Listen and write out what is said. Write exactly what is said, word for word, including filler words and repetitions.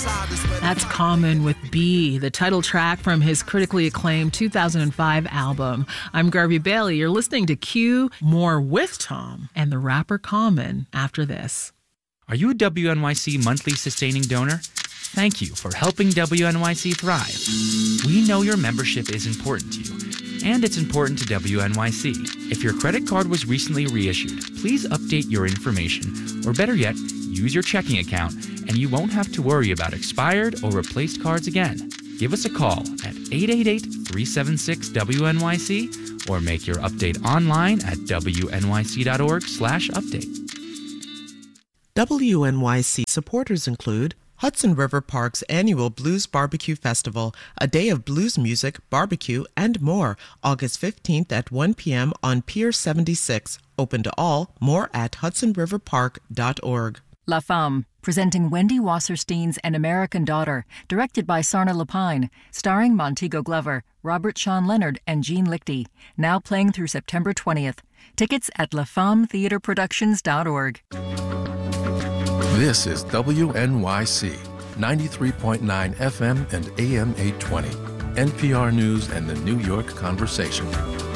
That's Common with B, the title track from his critically acclaimed two thousand five album. I'm Garvey Bailey. You're listening to Q, more with Tom and the rapper Common after this. Are you a W N Y C monthly sustaining donor? Thank you for helping W N Y C thrive. We know your membership is important to you, and it's important to W N Y C. If your credit card was recently reissued, please update your information, or better yet, use your checking account, and you won't have to worry about expired or replaced cards again. Give us a call at eight eight eight, three seven six, W N Y C or make your update online at W N Y C dot org slash update. W N Y C supporters include Hudson River Park's annual Blues Barbecue Festival, a day of blues music, barbecue, and more, August fifteenth at one p.m. on Pier seventy-six. Open to all. More at hudson river park dot org. La Femme, presenting Wendy Wasserstein's An American Daughter, directed by Sarna Lapine, starring Montego Glover, Robert Sean Leonard, and Jean Lichty. Now playing through September twentieth. Tickets at la femme theatre productions dot org. This is W N Y C, ninety-three point nine F M and A M eight twenty, N P R News and the New York Conversation.